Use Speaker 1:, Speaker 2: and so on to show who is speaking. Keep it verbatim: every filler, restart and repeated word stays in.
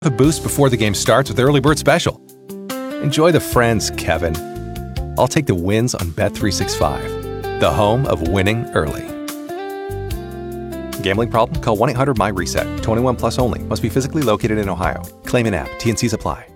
Speaker 1: A boost before the game starts with Early Bird Special. Enjoy the friends, Kevin. I'll take the wins on Bet three sixty-five, the home of winning early. Gambling problem? Call one eight hundred M Y RESET. twenty-one plus only. Must be physically located in Ohio. Claim in app. T N Cs apply.